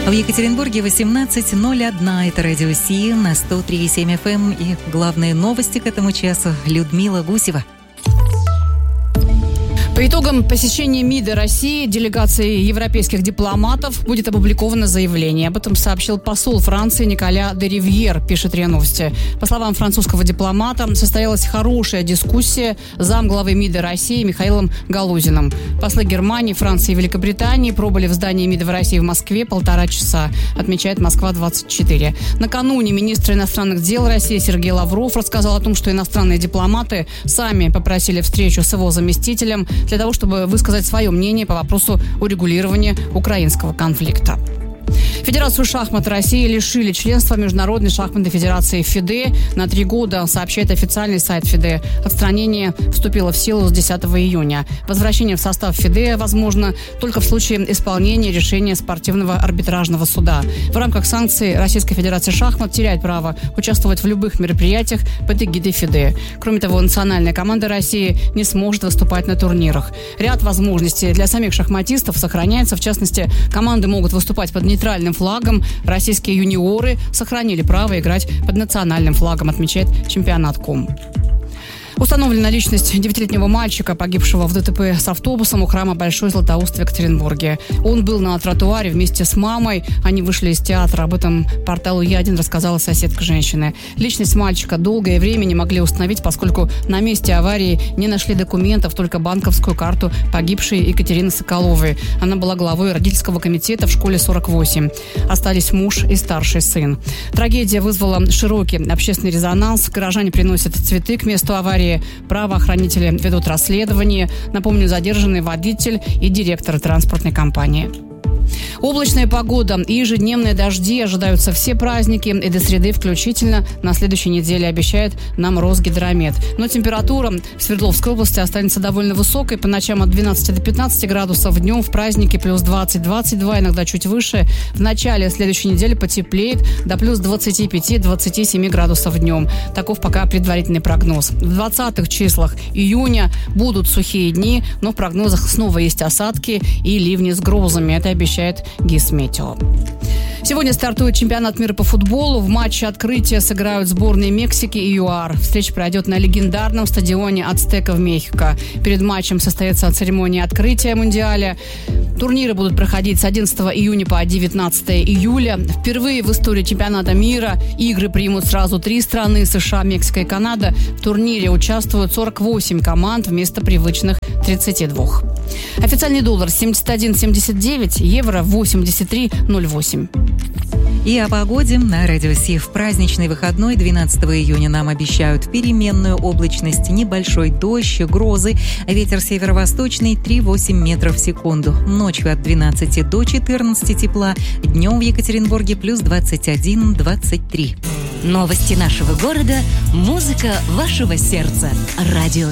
В Екатеринбурге 18:01. Это радио Си на 103,7 FM. И главные новости к этому часу. Людмила Гусева. По итогам посещения МИДа России делегацией европейских дипломатов будет опубликовано заявление. Об этом сообщил посол Франции Николя де Ривьер, пишет РИА Новости. По словам французского дипломата, состоялась хорошая дискуссия с замглавой МИДа России Михаилом Галузиным. Послы Германии, Франции и Великобритании пробыли в здании МИДа в России в Москве 1,5 часа, отмечает Москва-24. Накануне министр иностранных дел России Сергей Лавров рассказал о том, что иностранные дипломаты сами попросили встречу с его заместителем для того, чтобы высказать свое мнение по вопросу урегулирования украинского конфликта. Федерацию шахмат России лишили членства Международной шахматной федерации ФИДЕ на 3 года, сообщает официальный сайт ФИДЕ. Отстранение вступило в силу с 10 июня. Возвращение в состав ФИДЕ возможно только в случае исполнения решения спортивного арбитражного суда. В рамках санкций Российская Федерация шахмат теряет право участвовать в любых мероприятиях под эгидой ФИДЕ. Кроме того, национальная команда России не сможет выступать на турнирах. Ряд возможностей для самих шахматистов сохраняется. В частности, команды могут выступать под нейтральным флагом. Российские юниоры сохранили право играть под национальным флагом, отмечает чемпионат.ком. Установлена личность 9-летнего мальчика, погибшего в ДТП с автобусом у храма Большой Златоуст в Екатеринбурге. Он был на тротуаре вместе с мамой. Они вышли из театра. Об этом порталу Е1 рассказала соседка женщины. Личность мальчика долгое время не могли установить, поскольку на месте аварии не нашли документов, только банковскую карту погибшей Екатерины Соколовой. Она была главой родительского комитета в школе 48. Остались муж и старший сын. Трагедия вызвала широкий общественный резонанс. Горожане приносят цветы к месту аварии. Правоохранители ведут расследование. Напомню, задержанный водитель и директор транспортной компании. Облачная погода и ежедневные дожди ожидаются все праздники и до среды включительно на следующей неделе, обещает нам Росгидромет. Но температура в Свердловской области останется довольно высокой. По ночам от 12 до 15 градусов, днем в празднике плюс 20-22, иногда чуть выше. В начале следующей недели потеплеет до плюс 25-27 градусов днем. Таков пока предварительный прогноз. В 20-х числах июня будут сухие дни, но в прогнозах снова есть осадки и ливни с грозами. Это обещает Гисметео. Сегодня стартует чемпионат мира по футболу. В матче открытия сыграют сборные Мексики и ЮАР. Встреча пройдет на легендарном стадионе Ацтека в Мехико. Перед матчем состоится церемония открытия Мундиаля. Турниры будут проходить с 11 июня по 19 июля. Впервые в истории чемпионата мира игры примут сразу 3 страны – США, Мексика и Канада. В турнире участвуют 48 команд вместо привычных 32. Официальный доллар 71,79, евро 83,08. И о погоде на радио Си. В праздничный выходной 12 июня нам обещают переменную облачность, небольшой дождь, грозы, ветер северо-восточный 3,8 метров в секунду. Ночью от 12 до 14 тепла, днем в Екатеринбурге плюс 21-23. Новости нашего города, музыка вашего сердца. Радио